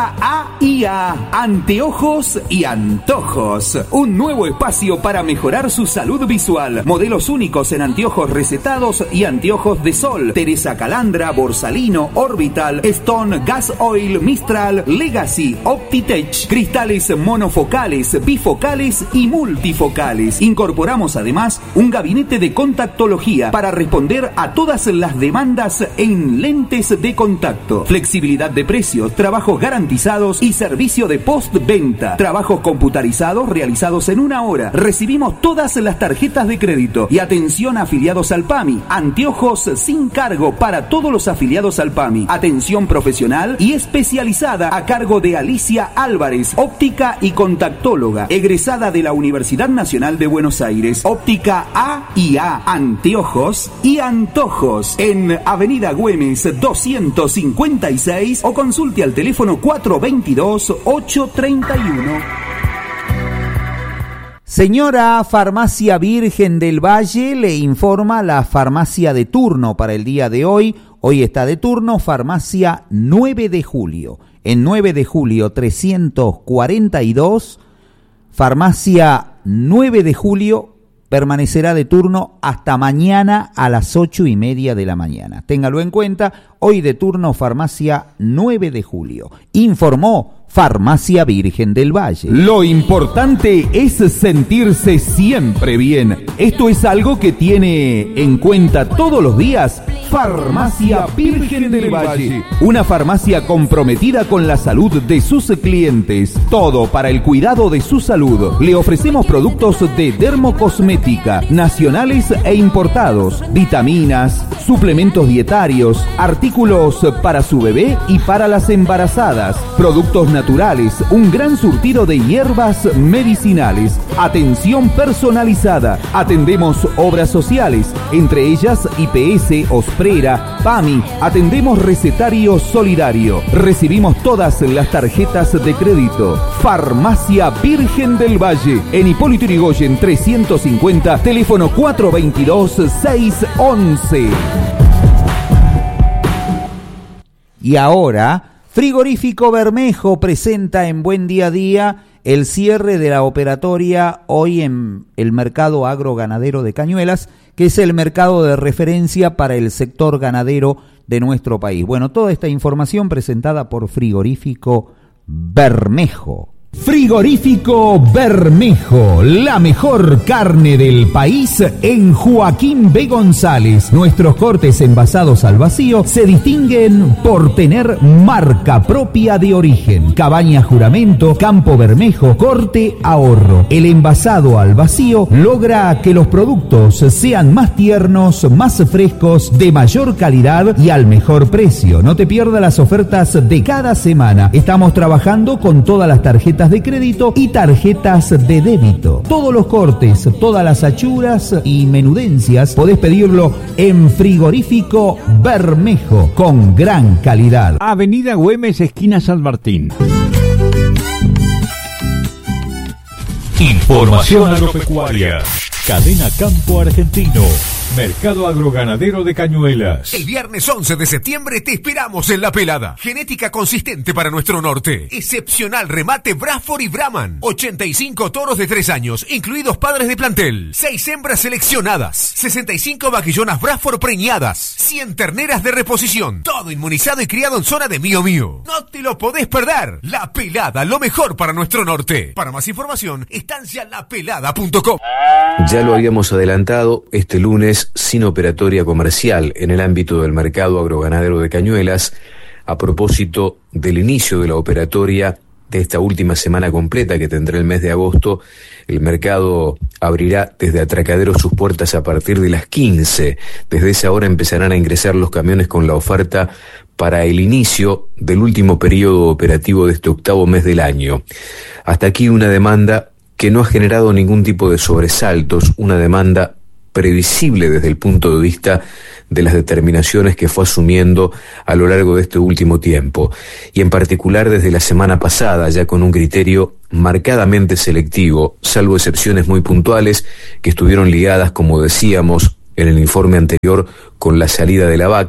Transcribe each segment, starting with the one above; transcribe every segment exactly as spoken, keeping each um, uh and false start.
Óptica A y A, anteojos y antojos. Un nuevo espacio para mejorar su salud visual. Modelos únicos en anteojos recetados y anteojos de sol. Teresa Calandra, Borsalino, Orbital, Stone, Gas Oil, Mistral, Legacy, Optitech. Cristales monofocales, bifocales y multifocales. Incorporamos además un gabinete de contactología para responder a todas las demandas en lentes de contacto. Flexibilidad de precios, trabajos garantizados y servicio de postventa. Trabajos computarizados realizados en una hora. Recibimos todas las tarjetas de crédito y atención a afiliados al P A M I. Anteojos sin cargo para todos los afiliados al P A M I. Atención profesional y especializada a cargo de Alicia Álvarez, óptica y contactóloga, egresada de la Universidad Nacional de Buenos Aires. Óptica A y A, anteojos y antojos, en Avenida Güemes doscientos cincuenta y seis, o consulte al teléfono cuatro veintidós, ocho treinta y uno. Señora Farmacia Virgen del Valle, le informa la farmacia de turno para el día de hoy. Hoy está de turno Farmacia nueve de julio. En nueve de julio trescientos cuarenta y dos, Farmacia nueve de julio permanecerá de turno hasta mañana a las ocho y media de la mañana. Téngalo en cuenta, hoy de turno Farmacia nueve de julio. Informó Farmacia Virgen del Valle. Lo importante es sentirse siempre bien. Esto es algo que tiene en cuenta todos los días Farmacia Virgen del Valle. Una farmacia comprometida con la salud de sus clientes. Todo para el cuidado de su salud. Le ofrecemos productos de dermocosmética, nacionales e importados, vitaminas, suplementos dietarios, artículos para su bebé y para las embarazadas, productos naturales, un gran surtido de hierbas medicinales, atención personalizada. Atendemos obras sociales, entre ellas I P S, Osprera, P A M I. Atendemos recetario solidario. Recibimos todas las tarjetas de crédito. Farmacia Virgen del Valle, en Hipólito Yrigoyen trescientos cincuenta, teléfono cuatro veintidós, seis once. Y ahora, Frigorífico Bermejo presenta en Buen Día a Día el cierre de la operatoria hoy en el mercado agroganadero de Cañuelas, que es el mercado de referencia para el sector ganadero de nuestro país. Bueno, toda esta información presentada por Frigorífico Bermejo. Frigorífico Bermejo, la mejor carne del país en Joaquín B. González. Nuestros cortes envasados al vacío se distinguen por tener marca propia de origen. Cabaña Juramento, Campo Bermejo, Corte Ahorro. El envasado al vacío logra que los productos sean más tiernos, más frescos, de mayor calidad y al mejor precio. No te pierdas las ofertas de cada semana. Estamos trabajando con todas las tarjetas de crédito y tarjetas de débito. Todos los cortes, todas las achuras y menudencias podés pedirlo en Frigorífico Bermejo, con gran calidad. Avenida Güemes, esquina San Martín. Información agropecuaria. Cadena Campo Argentino. Mercado Agroganadero de Cañuelas. El viernes once de septiembre te esperamos en La Pelada. Genética consistente para nuestro norte. Excepcional remate Bradford y Brahman. ochenta y cinco toros de tres años, incluidos padres de plantel. seis hembras seleccionadas. sesenta y cinco vaquillonas Bradford preñadas. cien terneras de reposición. Todo inmunizado y criado en zona de Mío Mío. No te lo podés perder. La Pelada, lo mejor para nuestro norte. Para más información, estancia la pelada punto com. Ya lo habíamos adelantado, este lunes sin operatoria comercial en el ámbito del mercado agroganadero de Cañuelas, a propósito del inicio de la operatoria de esta última semana completa que tendrá el mes de agosto. El mercado abrirá desde Atracadero sus puertas a partir de las quince. Desde esa hora empezarán a ingresar los camiones con la oferta para el inicio del último periodo operativo de este octavo mes del año. Hasta aquí una demanda que no ha generado ningún tipo de sobresaltos, una demanda previsible desde el punto de vista de las determinaciones que fue asumiendo a lo largo de este último tiempo, y en particular desde la semana pasada, ya con un criterio marcadamente selectivo, salvo excepciones muy puntuales que estuvieron ligadas, como decíamos en el informe anterior, con la salida de la vaca,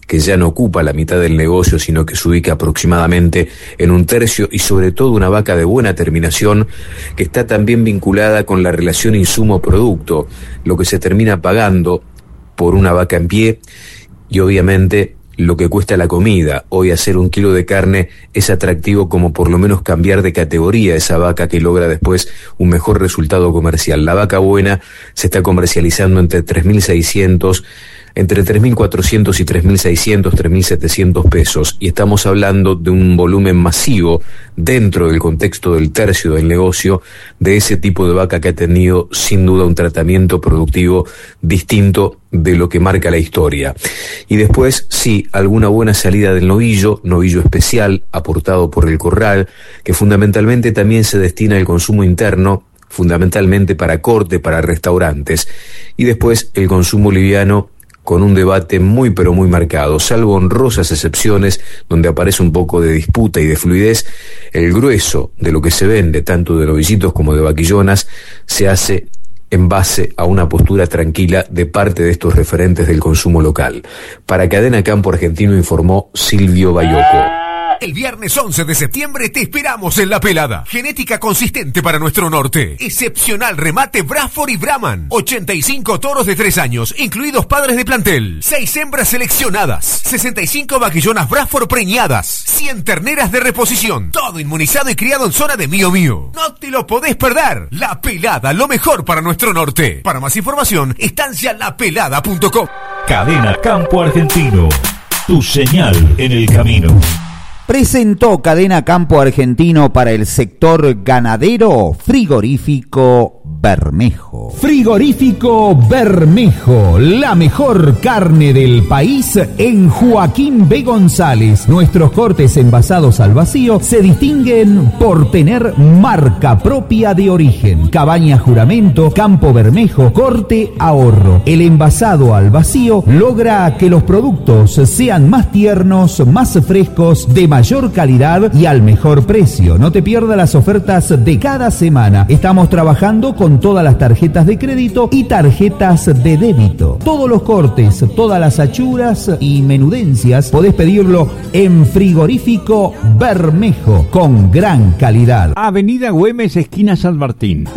que ya no ocupa la mitad del negocio, sino que se ubica aproximadamente en un tercio, y sobre todo una vaca de buena terminación que está también vinculada con la relación insumo-producto, lo que se termina pagando por una vaca en pie y obviamente lo que cuesta la comida. Hoy hacer un kilo de carne es atractivo como por lo menos cambiar de categoría a esa vaca que logra después un mejor resultado comercial. La vaca buena se está comercializando entre tres mil seiscientos, entre tres mil cuatrocientos y tres mil seiscientos, tres mil setecientos pesos, y estamos hablando de un volumen masivo dentro del contexto del tercio del negocio de ese tipo de vaca que ha tenido sin duda un tratamiento productivo distinto de lo que marca la historia. Y después, sí, alguna buena salida del novillo, novillo especial aportado por el corral, que fundamentalmente también se destina al consumo interno, fundamentalmente para corte, para restaurantes, y después el consumo liviano, con un debate muy pero muy marcado, salvo honrosas excepciones donde aparece un poco de disputa y de fluidez. El grueso de lo que se vende, tanto de novillitos como de vaquillonas, se hace en base a una postura tranquila de parte de estos referentes del consumo local. Para Cadena Campo Argentino informó Silvio Bayoco. El viernes once de septiembre te esperamos en La Pelada. Genética consistente para nuestro norte. Excepcional remate Bradford y Brahman. ochenta y cinco toros de tres años, incluidos padres de plantel. seis hembras seleccionadas. sesenta y cinco vaquillonas Bradford preñadas. cien terneras de reposición. Todo inmunizado y criado en zona de Mío Mío. No te lo podés perder. La Pelada, lo mejor para nuestro norte. Para más información, estancia la pelada punto com. Cadena Campo Argentino. Tu señal en el camino. Presentó Cadena Campo Argentino para el sector ganadero Frigorífico Bermejo. Frigorífico Bermejo, la mejor carne del país en Joaquín B. González. Nuestros cortes envasados al vacío se distinguen por tener marca propia de origen. Cabaña Juramento, Campo Bermejo, Corte Ahorro. El envasado al vacío logra que los productos sean más tiernos, más frescos, de mayor calidad y al mejor precio. No te pierdas las ofertas de cada semana. Estamos trabajando con todas las tarjetas de crédito y tarjetas de débito. Todos los cortes, todas las achuras y menudencias podés pedirlo en Frigorífico Bermejo con gran calidad. Avenida Güemes, esquina San Martín.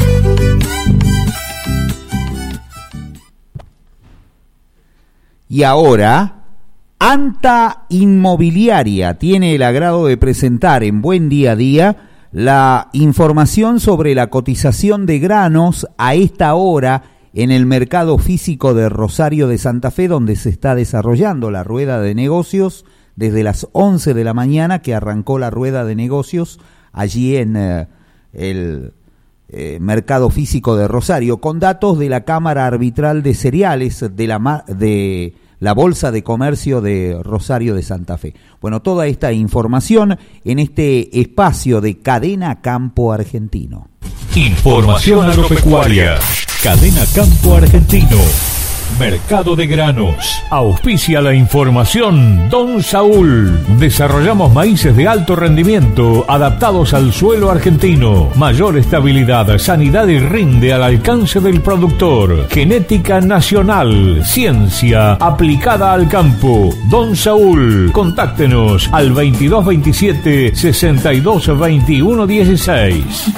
Y ahora, Anta Inmobiliaria tiene el agrado de presentar en Buen Día a Día la información sobre la cotización de granos a esta hora en el mercado físico de Rosario de Santa Fe, donde se está desarrollando la rueda de negocios desde las once de la mañana, que arrancó la rueda de negocios allí en eh, el eh, mercado físico de Rosario, con datos de la Cámara Arbitral de Cereales de la de la Bolsa de Comercio de Rosario de Santa Fe. Bueno, toda esta información en este espacio de Cadena Campo Argentino. Información agropecuaria. Cadena Campo Argentino. Mercado de granos. Auspicia la información Don Saúl. Desarrollamos maíces de alto rendimiento adaptados al suelo argentino. Mayor estabilidad, sanidad y rinde al alcance del productor. Genética nacional. Ciencia aplicada al campo. Don Saúl. Contáctenos al veintidós veintisiete sesenta y dos veintiuno dieciséis.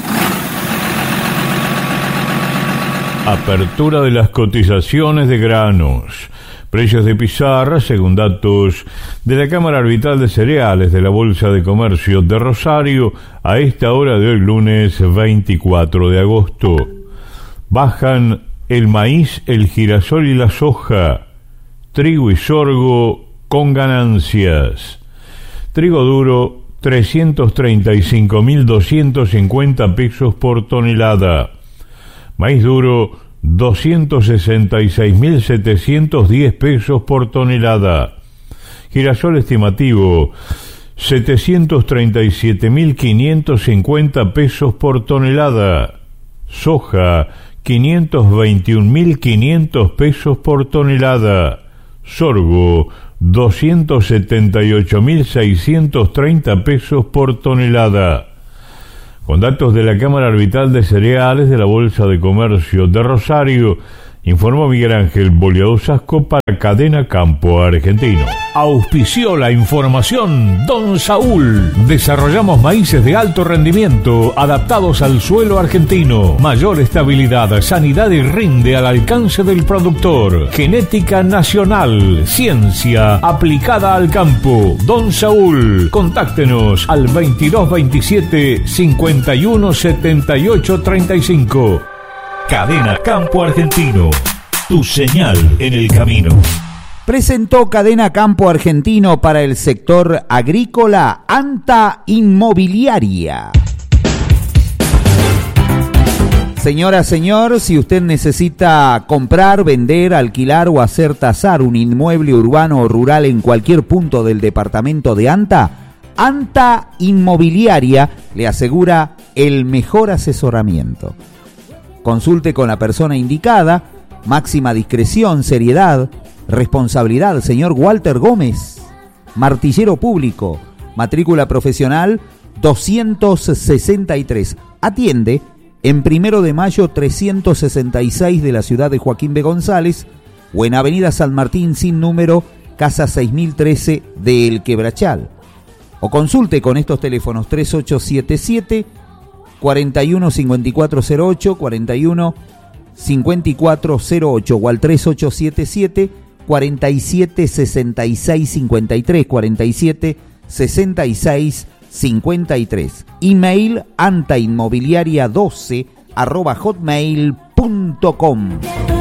Apertura de las cotizaciones de granos. Precios de pizarra, según datos de la Cámara Arbitral de Cereales de la Bolsa de Comercio de Rosario, a esta hora de hoy, lunes veinticuatro de agosto. Bajan el maíz, el girasol y la soja. Trigo y sorgo con ganancias. Trigo duro, trescientos treinta y cinco mil doscientos cincuenta pesos por tonelada. Maíz duro, doscientos sesenta y seis mil setecientos diez pesos por tonelada. Girasol estimativo, setecientos treinta y siete mil quinientos cincuenta pesos por tonelada. Soja, quinientos veintiún mil quinientos pesos por tonelada. Sorgo, doscientos setenta y ocho mil seiscientos treinta pesos por tonelada. Con datos de la Cámara Arbitral de Cereales de la Bolsa de Comercio de Rosario, informó Miguel Ángel Boleado Sasco para para Cadena Campo Argentino. Auspició la información Don Saúl. Desarrollamos maíces de alto rendimiento adaptados al suelo argentino. Mayor estabilidad, sanidad y rinde al alcance del productor. Genética nacional, ciencia aplicada al campo. Don Saúl. Contáctenos al veintidós veintisiete cincuenta y uno setenta y ocho treinta y cinco. Cadena Campo Argentino. Tu señal en el camino. Presentó Cadena Campo Argentino para el sector agrícola Anta Inmobiliaria. Señora, señor, si usted necesita comprar, vender, alquilar o hacer tasar un inmueble urbano o rural en cualquier punto del departamento de Anta, Anta Inmobiliaria le asegura el mejor asesoramiento. Consulte con la persona indicada, máxima discreción, seriedad, responsabilidad. Señor Walter Gómez, martillero público, matrícula profesional doscientos sesenta y tres. Atiende en Primero de Mayo trescientos sesenta y seis de la ciudad de Joaquín B. González o en Avenida San Martín sin número, casa seis mil trece de El Quebrachal. O consulte con estos teléfonos tres ocho siete siete, cuarenta y uno cincuenta y cuatro cero ocho, cuarenta y uno cincuenta y cuatro cero ocho o al tres ocho siete siete, cuarenta y siete sesenta y seis cincuenta y tres, cuarenta y siete sesenta y seis cincuenta y tres. Email antainmobiliaria doce arroba hotmail punto com.